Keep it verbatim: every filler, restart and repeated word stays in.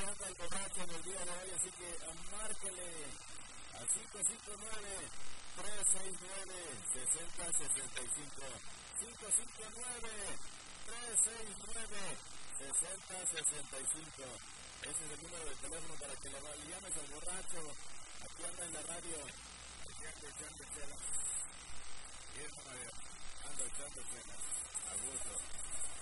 anda el borracho en el día de hoy, así que márquele a cinco cinco nueve, tres seis nueve, seis cero seis cinco. cinco cinco nueve, tres seis nueve, seis cero seis cinco. Ese es el número de teléfono para que le llames al borracho. Aquí anda en la radio. Aquí anda echando chela. Y anda echando chela. A gusto.